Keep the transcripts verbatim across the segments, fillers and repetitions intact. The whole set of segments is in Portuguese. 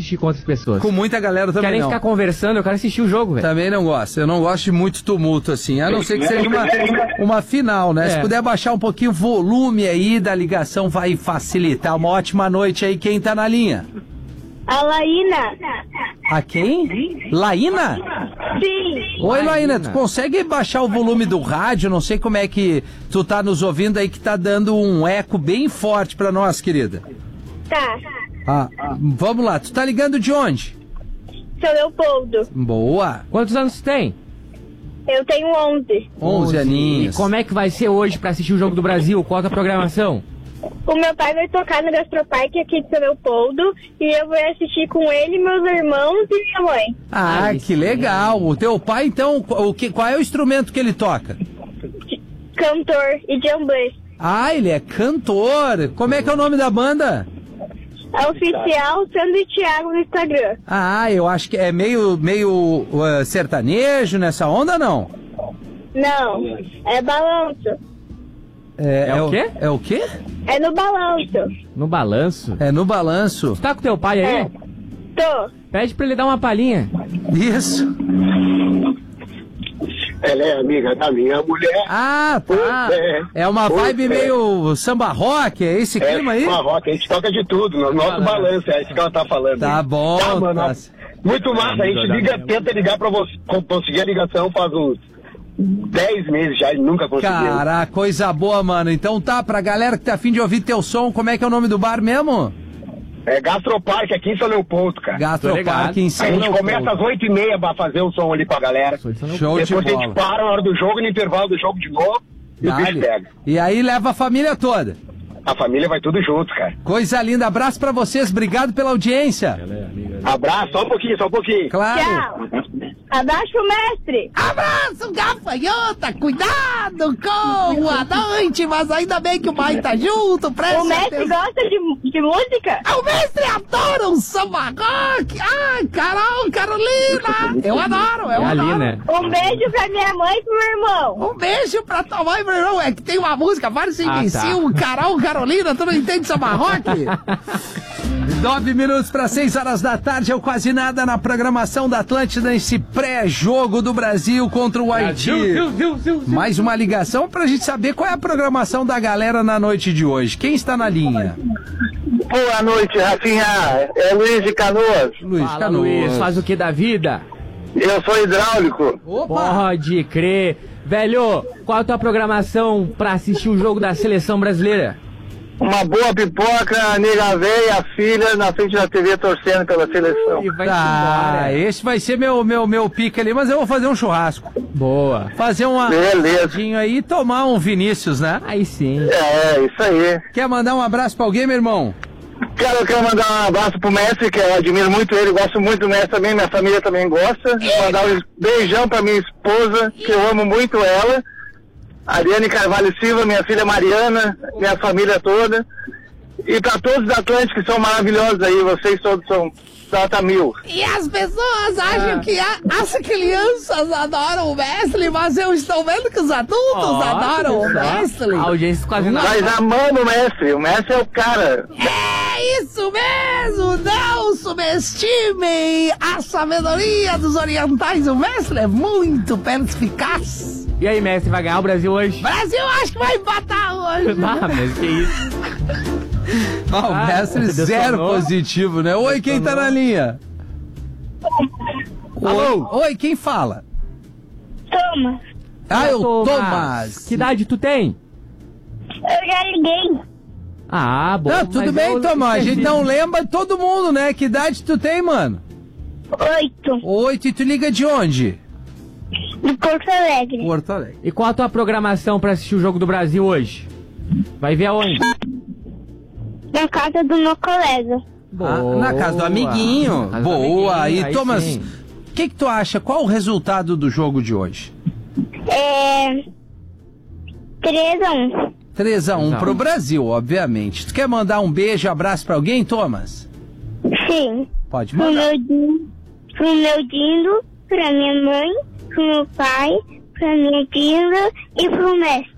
assistir com outras pessoas. Com muita galera também Querem não. ficar conversando, eu quero assistir o jogo, velho. Também não gosto. Eu não gosto de muito tumulto assim, a não ser que seja uma, uma final, né? É. Se puder baixar um pouquinho o volume aí da ligação, vai facilitar. Uma ótima noite aí. Quem tá na linha? A Laína. A quem? Laína? Sim. Oi, Laína, Laína. tu consegue baixar o volume do rádio? Não sei como é que tu tá nos ouvindo aí, que tá dando um eco bem forte pra nós, querida. Tá. Ah, vamos lá, tu tá ligando de onde? Sou Leopoldo. Boa. Quantos anos tu tem? Eu tenho onze. onze aninhos. E como é que vai ser hoje pra assistir o Jogo do Brasil? Qual é a programação? O meu pai vai tocar no Gastroparque aqui de São Leopoldo e eu vou assistir com ele, meus irmãos e minha mãe. Ah, Aí que sim. legal. O teu pai, então, o que, qual é o instrumento que ele toca? Cantor e jamblê. Ah, ele é cantor. Como é que é o nome da banda? É oficial Sandro e Thiago no Instagram. Ah, eu acho que é meio, meio uh, sertanejo nessa onda, não? Não, é balanço. É, É o quê? É o quê? É no balanço. No balanço? É no balanço. Tu tá com teu pai aí? É. Tô. Pede pra ele dar uma palhinha. Isso. Ela é amiga da minha mulher. Ah, tá. É. É uma Pois vibe é. meio samba rock, é esse É, clima aí? uma rock, a gente toca de tudo, no nosso Balanço. balanço, é isso que ela tá falando. Tá bom, Tá, mano, tá. muito massa, a gente liga, tenta ligar pra você, conseguir a ligação faz uns dez meses já e nunca conseguiu. Cara, coisa boa, mano. Então tá, pra galera que tá afim de ouvir teu som, como é que é o nome do bar mesmo? É Gastroparque aqui em São Leopoldo, cara. Gastroparque em A São gente Leopoldo. começa às oito e meia pra fazer o som ali pra galera. Sou de São Show de Depois a gente bola. para na hora do jogo, no intervalo do jogo de novo, e o bicho Dale. pega. E aí leva a família toda. A família vai tudo junto, cara. Coisa linda. Abraço pra vocês. Obrigado pela audiência. Abraço, só um pouquinho, só um pouquinho. Claro. Tchau. Abraço pro mestre. Abraço, gafanhota! Cuidado com a noite, mas ainda bem que o pai tá junto, presta O mestre atenção. gosta de, de música? Ah, o mestre adora um samba rock! Ai, Carol, Carolina! Eu adoro, eu É ali, adoro. né? Um beijo pra minha mãe e pro meu irmão. Um beijo pra tua mãe, meu irmão. É que tem uma música, vários Ah, imbecil, tá. Carol, Carolina, tu não entende samba rock? Nove minutos para seis horas da tarde, é o Quase Nada na programação da Atlântida nesse pré-jogo do Brasil contra o Haiti. Mais uma ligação pra gente saber qual é a programação da galera na noite de hoje. Quem está na linha? Boa noite, Rafinha. É Luiz de Canoas. Luiz Fala, Canoas. Luiz, faz o que da vida? Eu sou hidráulico. Opa! Pode crer. Velho, qual a tua programação pra assistir o jogo da seleção brasileira? Uma boa pipoca, nega véia, filha na frente da T V torcendo pela seleção. E vai Ah, embora. esse vai ser meu, meu, meu pique ali, mas eu vou fazer um churrasco. Boa. Fazer um Beleza. assadinho aí e tomar um Vinícius, né? Aí sim. É, isso aí. Quer mandar um abraço pra alguém, meu irmão? Cara, eu quero mandar um abraço pro mestre, que eu admiro muito ele, gosto muito do mestre também, minha família também gosta. Mandar um beijão pra minha esposa, que eu amo muito ela. Ariane Carvalho Silva, minha filha Mariana, minha família toda. E pra todos os Atlânticos que são maravilhosos aí, vocês todos são nota mil. E as pessoas acham que a- as crianças adoram o Wesley, mas eu estou vendo que os adultos Ó, adoram o só. Wesley. A audiência quase nada. Mas amando o mestre, o mestre é o cara. É isso mesmo, não subestimem a sabedoria dos orientais. O Wesley é muito perspicaz. E aí, mestre, vai ganhar o Brasil hoje? Brasil acho que vai empatar hoje. Ah, mas que isso? Ah, o Ah, Wesley detonou. zero positivo, né? Oi, quem tá na linha? Alô? Oi, oi, quem fala? Toma. Ah, é o Thomas. Que idade tu tem? Eu já liguei. Ah, bom. Não, tudo mas bem, eu Thomas. A gente esqueci. não lembra todo mundo, né? Que idade tu tem, mano? Oito. Oito, e tu liga de onde? De Porto Alegre. Porto Alegre. E qual a tua programação pra assistir o Jogo do Brasil hoje? Vai ver aonde? Na casa do meu colega. Ah, na casa do amiguinho. Na casa do Boa. amiguinho, E aí Thomas, sim. o que que tu acha? Qual o resultado do jogo de hoje? É. três a um. três a um Exato. pro Brasil, obviamente. Tu quer mandar um beijo, abraço pra alguém, Thomas? Sim. Pode Pro mandar. meu, Din- pro meu Dindo, pra minha mãe, pro meu pai, pra minha Dinda e pro mestre.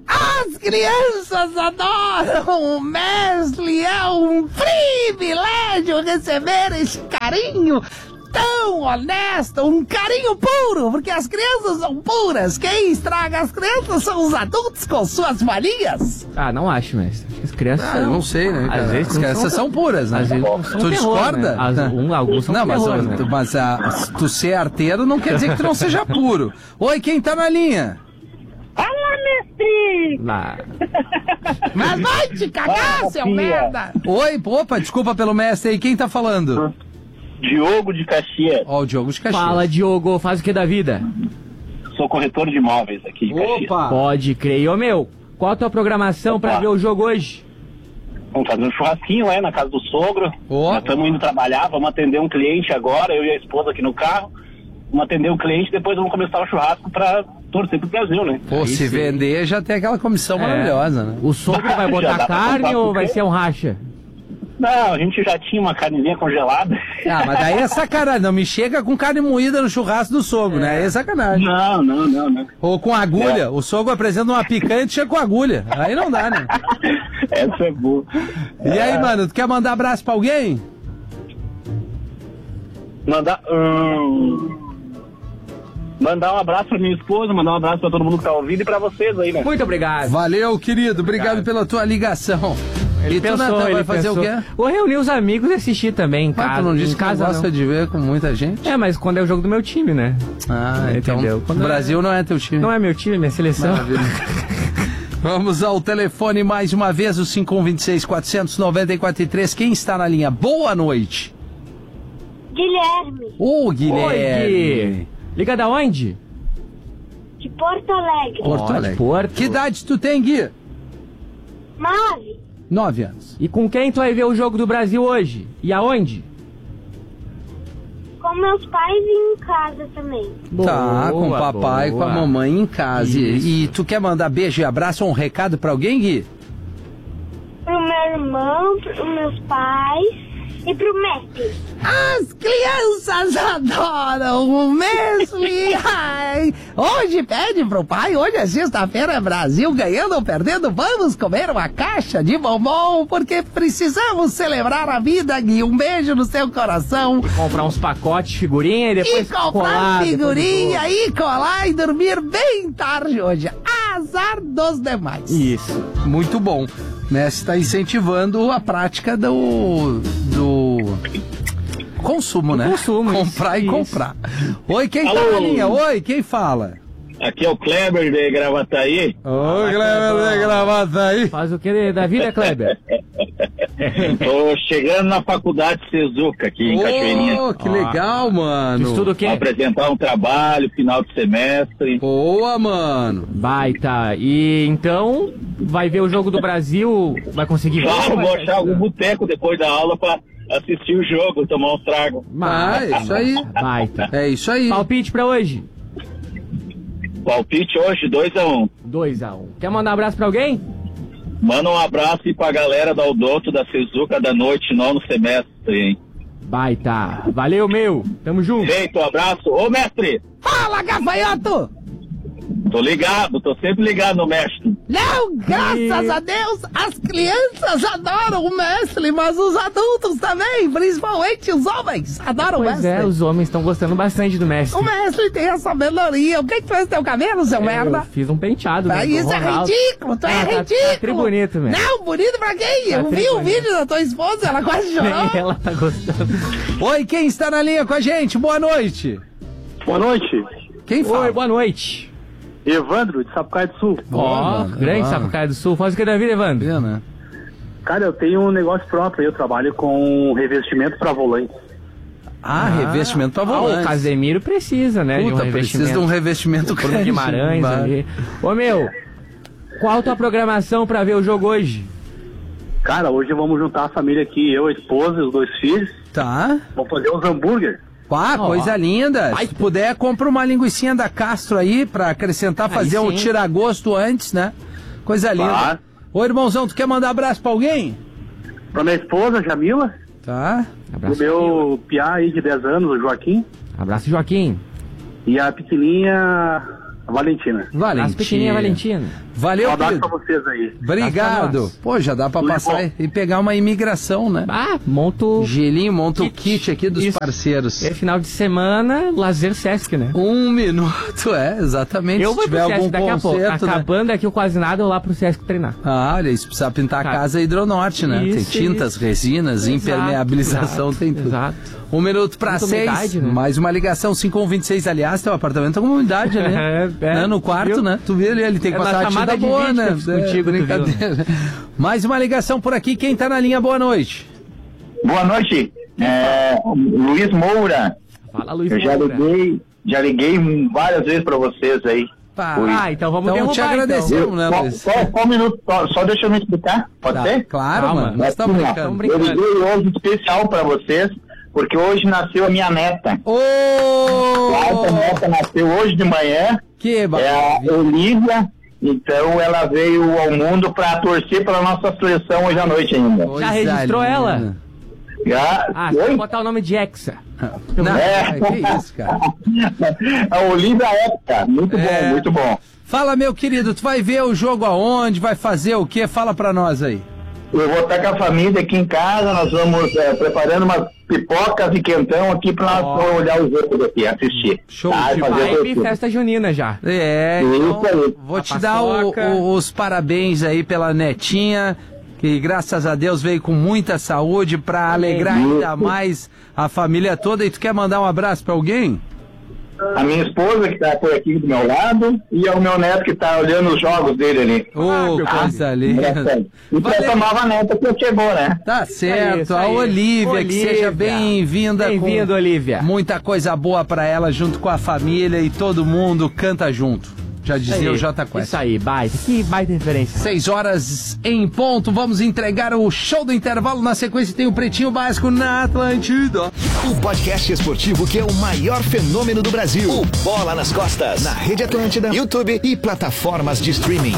As crianças adoram o Mesli, é um privilégio receber esse carinho tão honesto, um carinho puro, porque as crianças são puras. Quem estraga as crianças são os adultos com suas manias. Ah, não acho, mestre. Acho que as crianças Ah, são... eu não sei, né, cara? Às vezes As não crianças são- são puras, né? Às vezes não são Tu terror, discorda? né? As- um- alguns são Não, mas, terror, né? mas a, tu ser arteiro não quer dizer que tu não seja puro. Oi, quem tá na linha? Fala, mestre! Lá. Mas vai te cagar, Ah, seu Pia. merda! Oi, opa, desculpa pelo mestre aí, quem tá falando? Diogo de Caxias. Ó, o Diogo de Caxias. Fala, Diogo, faz o que da vida? Sou corretor de imóveis aqui em Caxias. Opa! Pode crer. E, ô, meu, qual a tua programação pra Opa. ver o jogo hoje? Vamos fazer um churrasquinho lá na casa do sogro. Ó. Nós estamos indo trabalhar, vamos atender um cliente agora, eu e a esposa aqui no carro. Vamos atender o cliente, depois vamos começar o churrasco pra torcer pro Brasil, né? Pô, Aí se sim. vender já tem aquela comissão É. maravilhosa, né? O sogro vai Já botar dá pra carne comprar ou com vai quê? ser um racha? Não, a gente já tinha uma carnezinha congelada. Ah, mas daí é sacanagem. Não me chega com carne moída no churrasco do sogro, né? Aí é sacanagem. Não, não, não, não. Ou com agulha. O sogro apresenta uma picanha e chega com agulha. Aí não dá, né? Essa é boa. E aí, mano, tu quer mandar abraço pra alguém? Mandar. Hum, mandar um abraço pra minha esposa, mandar um abraço pra todo mundo que tá ouvindo e pra vocês aí, né? Muito obrigado. Valeu, querido. Obrigado, Obrigado. pela tua ligação. Ele e tu, pensou, Natan, vai ele fazer pensou. o quê? Vou reunir os amigos e assistir também em Mas casa. tu não disse em que casa não gosta não. de ver com muita gente? É, mas quando é o jogo do meu time, né? Ah, então Entendeu? o Quando é- Brasil não é teu time. Não é meu time, é minha seleção. Maravilha. Vamos ao telefone mais uma vez, o cinco um dois seis, quatro nove quatro três. Quem está na linha? Boa noite. Guilherme, Ô, Oi, Guilherme. Gui. Liga da onde? de Porto Alegre. Porto Ó, de Alegre. Porto. Que idade tu tem, Gui? Nove, Nove anos. E com quem tu vai ver o jogo do Brasil hoje? E aonde? com meus pais e em casa também. Tá, com o Boa, papai e com a boa. mamãe em casa. E, Isso. e tu quer mandar beijo e abraço ou um recado pra alguém, Gui? Pro meu irmão, pros meus pais e pro mestre. As crianças adoram o Mesli. Ai, hoje pede pro pai, hoje é sexta-feira, é Brasil ganhando ou perdendo, vamos comer uma caixa de bombom, porque precisamos celebrar a vida, Gui. Um beijo no seu coração. Comprar uns pacotes de figurinha e E depois comprar colar, figurinha depois e colar e dormir bem tarde hoje. Azar dos demais. do jogo. Isso. Muito bom. Messi está incentivando a prática do, do consumo, né? consumo, Comprar isso, e isso. comprar. Oi, quem tá Alô? na linha? Oi, quem fala? Aqui é o Kleber de Gravataí. Oi, Kleber, de gravata aí. Faz o que da vida, Kleber? Tô chegando na faculdade Sezuca aqui em Cachoeirinha. Oh, que legal, mano. Tu estuda o Vou quê? apresentar um trabalho, final de semestre. Boa, mano. Baita. E então, vai ver o jogo do Brasil? Vai conseguir ver? Claro, Vai- vou achar algum boteco depois da aula pra assistir o jogo, tomar um trago. Ah, é isso aí. Baita. É isso aí. Palpite pra hoje? Palpite hoje, dois a um. dois a um. Quer mandar um abraço pra alguém? Manda um abraço aí pra galera da Odonto da Sezuca da noite, nono semestre, hein? Baita. Valeu, meu. Tamo junto. Feito, um abraço. Ô, mestre, Fala, gafanhoto! tô ligado, tô sempre ligado no mestre. Não, graças E- a Deus, as crianças adoram o Mesli, mas os adultos também, principalmente os homens, adoram o Pois Mesli. é, os homens estão gostando bastante do mestre. O Mesli tem essa melhoria. O que que tu fez no teu cabelo, seu Eu merda? fiz um penteado. Ah, né, do isso é Ronaldo. ridículo, tu é Ah, tá- ridículo. Tá tri bonito, mesmo. Não, bonito pra quem? Tá Eu tri vi o bonito. vídeo da tua esposa, ela quase chorou. Ela tá gostando. Oi, quem está na linha com a gente? Boa noite. Boa noite. Quem fala? Oi, boa noite. Evandro, de Sapucaí do Sul. Ó, mano, grande ó. Sapucaí do Sul. Faz o que da vida, Evandro? Vê, né? Cara, eu tenho um negócio próprio, eu trabalho com revestimento pra volante. Ah, revestimento pra Ah, volante. o Casemiro precisa, né? de um Puta, revestimento. precisa de um revestimento Bruno grande. Guimarães Vai. ali. Ô, meu, qual a tua programação pra ver o jogo hoje? Cara, hoje vamos juntar a família aqui, eu, a esposa e os dois filhos. Tá. Vamos fazer uns hambúrguer. Ah, Ó. coisa linda. Vai. Se tu puder, compra uma linguicinha da Castro aí pra acrescentar, Aí fazer um sim. tiragosto antes, né? Coisa linda. Claro. Ô, irmãozão, tu quer mandar abraço pra alguém? Pra minha esposa, Jamila. Tá. Pro Abraço, meu piá aí de dez anos, o Joaquim. Abraço, Joaquim. E a pequenininha, Valentina. Valentina. As pequenininhas Valentina. Valeu, Um abraço querido. pra vocês aí. Obrigado. Pô, já dá pra Tudo passar bom. e pegar uma imigração, né? Ah, monto... Gelinho, monta o Kit. kit aqui dos Isso. parceiros. É final de semana, lazer Sesc, né? Um minuto, é, exatamente. Eu Se vou pro tiver Sesc algum daqui a pouco. concerto, né? Acabando aqui o quase nada, eu lá pro Sesc treinar. Ah, olha, isso precisa pintar a Cara, casa Hidronorte, né? isso, tem tintas, isso. resinas, Exato, impermeabilização, exato, tem tudo. exato. Um minuto pra Muita seis, umidade, né? mais uma ligação, cinco um vinte e seis, aliás, teu apartamento tá com uma umidade, né? É, é, Né? No quarto, viu? né? Tu viu ali, ele tem que É na passar a chamada tinta de boa, vídeo né? que eu fiz contigo, tu viu, brincadeira. Mais uma ligação por aqui, quem tá na linha, boa noite. Boa noite, é, Luiz Moura. Fala, Luiz Eu já Moura. liguei, já liguei várias vezes para vocês aí. Pá. Oi. Ah, então vamos Então, derrubar, te agradecemos, né, Só, Luiz? só, só um minuto, só, só deixa eu me explicar, pode Tá, ser? claro, Calma. mano, nós estamos Assim, ó, brincando. brincando. Eu liguei hoje especial para vocês, porque hoje nasceu a minha neta. Ô! A neta nasceu hoje de manhã, Que é a maravilha. Olivia. Então ela veio ao mundo para torcer pela nossa seleção hoje à noite ainda. Coisa Já registrou linda. ela? Já, Ah, você vai Oi? botar o nome de Hexa. Não, É. que isso, cara. A Olivia Época, muito É. bom, muito bom. Fala, meu querido, tu vai ver o jogo aonde? Vai fazer o quê? Fala pra nós aí. Eu vou estar com a família aqui em casa, nós vamos é, preparando umas pipocas e quentão aqui para Ó. olhar os jogos aqui, assistir. Show Tá, de e fazer Vibe tudo. festa junina já. É, Isso então, aí. vou A te dar o- paçoca. o- os parabéns aí pela netinha, que graças a Deus veio com muita saúde pra alegrar ainda mais a família toda. E tu quer mandar um abraço pra alguém? A minha esposa que está por aqui do meu lado e ao meu neto que está olhando os jogos dele ali. Ô, meu coisa linda. Engraçado. E para Valeu. essa nova neta que chegou, né? Tá certo, isso a aí. Olivia, que Olivia. seja bem-vinda. Bem-vindo, com Olivia. Muita coisa boa pra ela, junto com a família, e todo mundo canta junto. Já dizia o Jota Quest. Isso aí, baita. Que baita referência. Seis horas em ponto, vamos entregar o show do intervalo. Na sequência tem o Pretinho Básico na Atlântida. O podcast esportivo que é o maior fenômeno do Brasil. O Bola nas Costas. Na Rede Atlântida, YouTube e plataformas de streaming.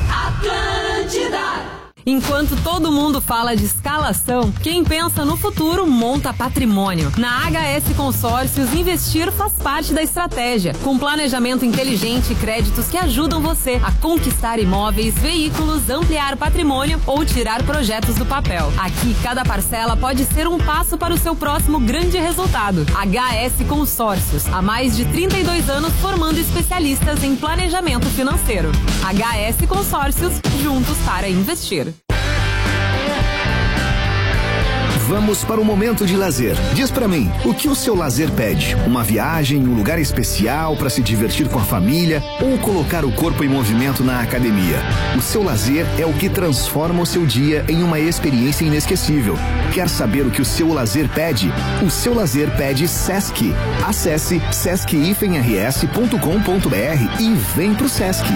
Enquanto todo mundo fala de escalação, quem pensa no futuro monta patrimônio. Na H S Consórcios, investir faz parte da estratégia. Com planejamento inteligente e créditos que ajudam você a conquistar imóveis, veículos, ampliar patrimônio ou tirar projetos do papel. Aqui, cada parcela pode ser um passo para o seu próximo grande resultado. H S Consórcios, há mais de trinta e dois anos formando especialistas em planejamento financeiro. H S Consórcios, juntos para investir. Vamos para o momento de lazer. Diz pra mim, o que o seu lazer pede? Uma viagem, um lugar especial para se divertir com a família ou colocar o corpo em movimento na academia? O seu lazer é o que transforma o seu dia em uma experiência inesquecível. Quer saber o que o seu lazer pede? O seu lazer pede Sesc. Acesse sesc r s ponto com ponto b r e vem pro Sesc.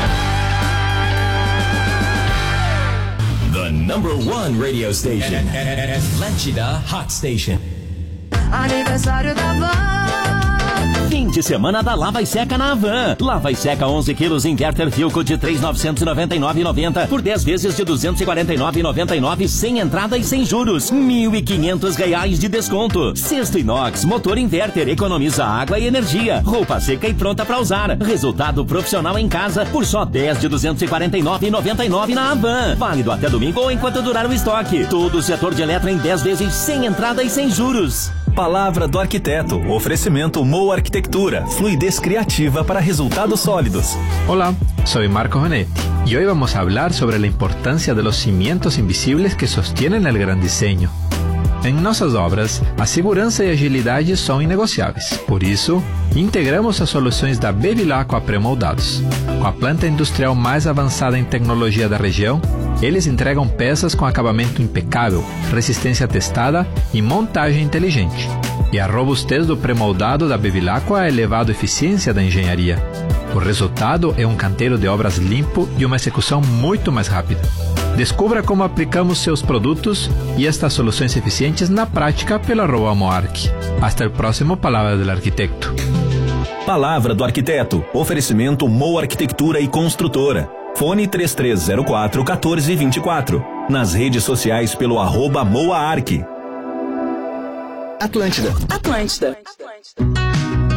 The number one radio station. Atlântida Hot Station. Aniversário da Van. Fim de semana da Lava e Seca na Havan. Lava e Seca onze quilos Inverter Filco de três mil novecentos e noventa e nove reais e noventa centavos por dez vezes de duzentos e quarenta e nove reais e noventa e nove centavos sem entrada e sem juros. mil e quinhentos reais de desconto. Cesto inox, motor inverter, economiza água e energia. Roupa seca e pronta para usar. Resultado profissional em casa por só dez de duzentos e quarenta e nove reais e noventa e nove centavos na Havan. Válido até domingo ou enquanto durar o estoque. Todo o setor de eletro em dez vezes sem entrada e sem juros. Palavra do arquiteto. Oferecimento Moa Arquitectura. Fluidez criativa para resultados sólidos. Hola, soy Marco Vanetti y hoy vamos a hablar sobre la importancia de los cimientos invisibles que sostienen el gran diseño. Em nossas obras, a segurança e agilidade são inegociáveis. Por isso, integramos as soluções da Bevilacqua Pré-Moldados. Com a planta industrial mais avançada em tecnologia da região, eles entregam peças com acabamento impecável, resistência testada e montagem inteligente. E a robustez do pré-moldado da Bevilacqua elevado a eficiência da engenharia. O resultado é um canteiro de obras limpo e uma execução muito mais rápida. Descubra como aplicamos seus produtos e estas soluções eficientes na prática pela arroba Moarc. Hasta el próximo Palavra del Arquitecto. Palavra do arquiteto. Oferecimento Moa Arquitectura e Construtora. Fone três três zero quatro, um quatro dois quatro. Nas redes sociais pelo arroba Moaarc. Atlântida. Atlântida. Atlântida.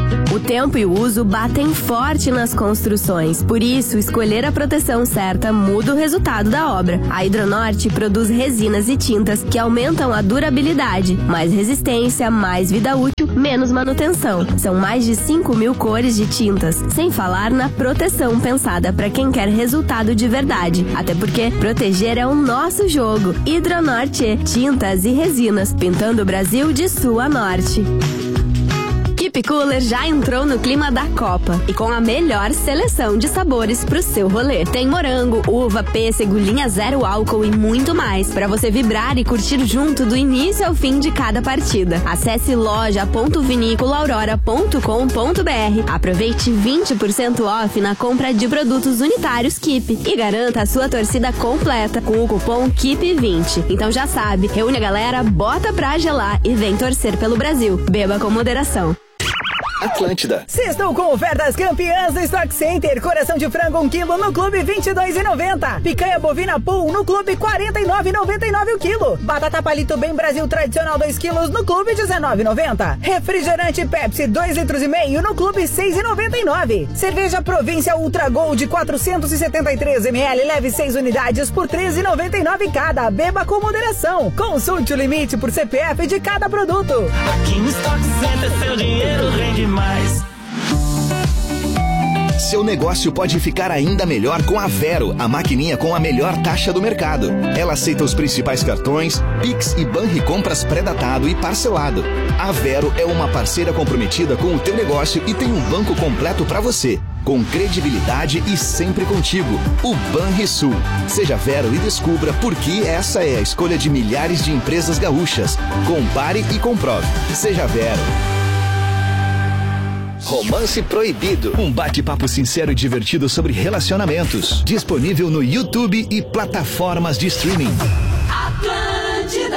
O tempo e o uso batem forte nas construções, por isso escolher a proteção certa muda o resultado da obra. A Hidronorte produz resinas e tintas que aumentam a durabilidade, mais resistência, mais vida útil, menos manutenção. São mais de cinco mil cores de tintas, sem falar na proteção pensada para quem quer resultado de verdade. Até porque proteger é o nosso jogo. Hidronorte, tintas e resinas, pintando o Brasil de sul a norte. Keep Cooler já entrou no clima da Copa e com a melhor seleção de sabores pro seu rolê. Tem morango, uva, pêssego, linha zero álcool e muito mais para você vibrar e curtir junto do início ao fim de cada partida. Acesse loja ponto vinícola aurora ponto com ponto b r. Aproveite vinte por cento off na compra de produtos unitários Keep e garanta a sua torcida completa com o cupom Keep vinte. Então já sabe, reúne a galera, bota pra gelar e vem torcer pelo Brasil. Beba com moderação. Atlântida. Sextou com ofertas campeãs do Stock Center. Coração de frango um quilo no clube vinte e dois reais e noventa centavos. Picanha bovina pool no clube quarenta e nove reais e noventa e nove centavos o quilo. Batata palito bem Brasil tradicional dois quilos no clube dezenove reais e noventa centavos. Refrigerante Pepsi dois litros e meio no clube seis reais e noventa e nove centavos. Cerveja Província Ultra Gold quatrocentos e setenta e três mililitros leve seis unidades por treze reais e noventa e nove centavos cada. Beba com moderação. Consulte o limite por C P F de cada produto. Aqui no Stock Center seu dinheiro rende mais. Seu negócio pode ficar ainda melhor com a Vero, a maquininha com a melhor taxa do mercado. Ela aceita os principais cartões, Pix e Banricompras pré-datado e parcelado. A Vero é uma parceira comprometida com o teu negócio e tem um banco completo para você, com credibilidade e sempre contigo. O Banrisul. Seja Vero e descubra por que essa é a escolha de milhares de empresas gaúchas. Compare e comprove. Seja Vero. Romance Proibido. Um bate-papo sincero e divertido sobre relacionamentos. Disponível no YouTube e plataformas de streaming. Atlântida.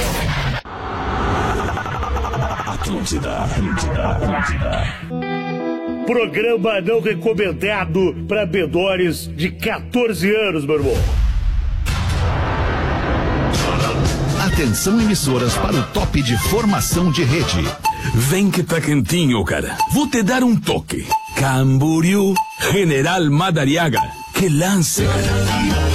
Atlântida, Atlântida, Atlântida. Programa não recomendado para menores de quatorze anos, meu irmão. Atenção, emissoras, para o top de formação de rede. Vem que tá quentinho, cara. Vou te dar um toque. Camboriú, General Madariaga. Que lance, cara.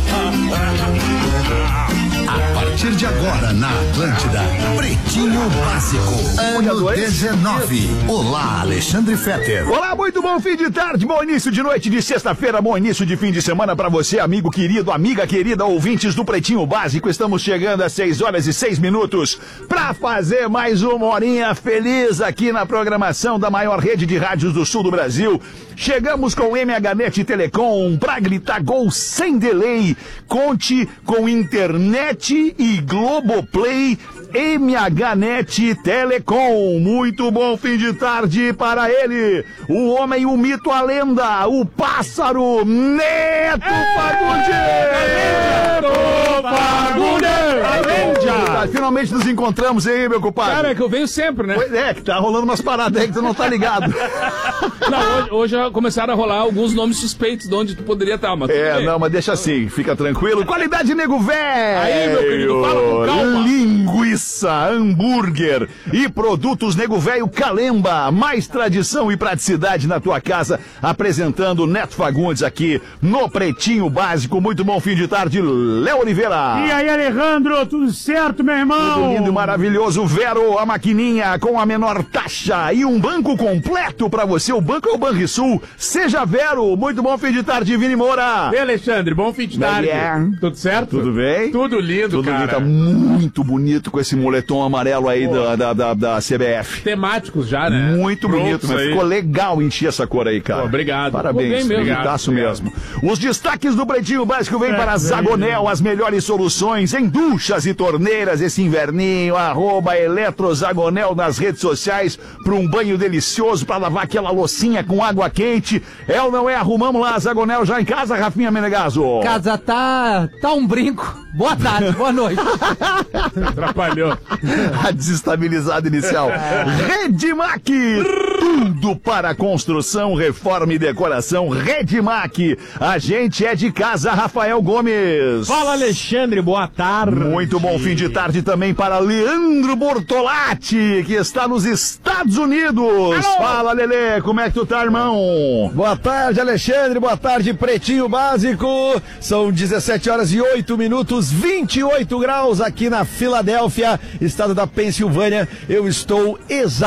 A partir de agora, na Atlântida, Pretinho Básico, ano dezenove. Olá, Alexandre Fetter. Olá, muito bom fim de tarde, bom início de noite de sexta-feira, bom início de fim de semana pra você, amigo querido, amiga querida, ouvintes do Pretinho Básico. Estamos chegando às seis horas e seis minutos pra fazer mais uma horinha feliz aqui na programação da maior rede de rádios do sul do Brasil. Chegamos com M H Net Telecom pra gritar gol sem delay. Conte com internet e Globoplay. M H Net Telecom. Muito bom fim de tarde para ele, o homem, o mito, a lenda, o pássaro, Neto Fagundes. Neto Fagundes. Finalmente nos encontramos aí, meu compadre. Cara, é que eu venho sempre, né? Pois é, que tá rolando umas paradas aí que tu não tá ligado. Não, hoje, hoje já começaram a rolar alguns nomes suspeitos de onde tu poderia estar, mas É, não, mas deixa assim, fica tranquilo. Qualidade Nego Velho. Aí, meu querido, fala com calma. Linguiça, hambúrguer e produtos Nego Velho Calemba. Mais tradição e praticidade na tua casa. Apresentando Neto Fagundes aqui no Pretinho Básico. Muito bom fim de tarde, Léo Oliveira. E aí, Alejandro, tudo certo, meu irmão? Tudo lindo e maravilhoso. Vero, a maquininha com a menor taxa e um banco completo pra você. O banco é o Banrisul. Seja Vero. Muito bom fim de tarde, Vini Moura. E Alexandre, bom fim de tarde. É. Tudo certo? Tudo bem? Tudo lindo, Tudo cara. lindo, tá muito bonito com esse moletom amarelo aí da, da, da, da C B F. Temáticos já, né? Muito Prontos bonito, mas aí. ficou legal encher essa cor aí, cara. Pô, obrigado. Parabéns, bonitaço mesmo. Os destaques do Pretinho Básico vêm É, para é, Zagonel, as melhores soluções em duchas e torneiras esse inverninho, arroba Eletrozagonel nas redes sociais, para um banho delicioso, para lavar aquela loucinha com água quente. É ou não é? Arrumamos lá a Zagonel já em casa, Rafinha Menegaso? Casa tá, tá um brinco. Boa tarde, boa noite. Atrapalhou. melhor. A desestabilizada inicial. Redmac, tudo para construção, reforma e decoração. Redmac, a gente é de casa. Rafael Gomes. Fala, Alexandre, boa tarde. Muito bom fim de tarde também para Leandro Bortolatti, que está nos Estados Unidos. Alô. Fala, Lelê, como é que tu tá, irmão? Boa tarde, Alexandre, boa tarde, Pretinho Básico. São dezessete horas e oito minutos, vinte e oito graus aqui na Filadélfia, estado da Pensilvânia. Eu estou exatamente